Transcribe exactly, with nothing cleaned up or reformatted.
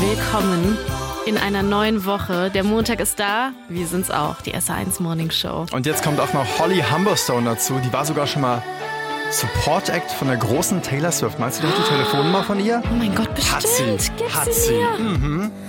Willkommen in einer neuen Woche. Der Montag ist da, wir sind's auch, die S eins Morning Show. Und jetzt kommt auch noch Holly Humberstone dazu. Die war sogar schon mal Support Act von der großen Taylor Swift. Meinst du, du hast die Telefonnummer von ihr? Oh mein Gott, bestimmt. Hat sie. Gib Hat sie sie. mir. Mhm.